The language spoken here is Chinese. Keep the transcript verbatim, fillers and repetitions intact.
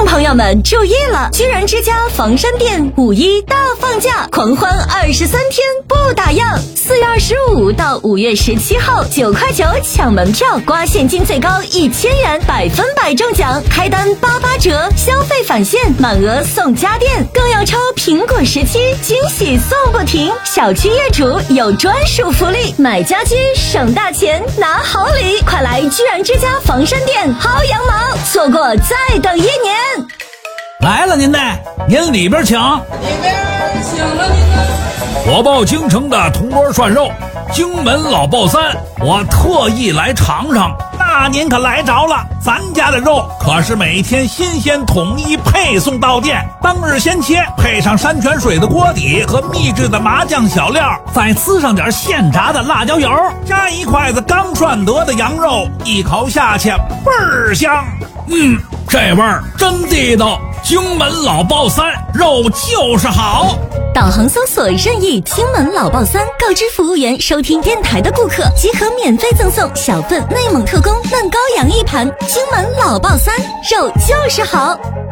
朋友们注意了，居然之家房山店五一大放价，狂欢二十三天不打烊。四月二十五到五月十七号，九块九抢门票，刮现金最高一千元，百分百中奖，开单八八折，消费返现，满额送家电，更要抽苹果十七，惊喜送不停。小区业主有专属福利，买家居省大钱拿好礼，快来居然之家房山店薅羊毛，错过再等一年。 来了您的，您里边请。 里边请了您的。 火爆京城的铜锅涮肉，荆门老爆三，我特意来尝尝。那您可来着了，咱家的肉可是每天新鲜统一配送到店，当日鲜切，配上山泉水的锅底和秘制的麻酱小料，再呲上点现炸的辣椒油，加一筷子刚涮得的羊肉，一口下去倍儿香。嗯，这味儿真地道。荆门老爆三，肉就是好。 导航搜索任意荆门老爆三，告知服务员收听电台的顾客即可免费赠送小份内蒙特供嫩羔羊一盘。荆门老爆三，肉就是好。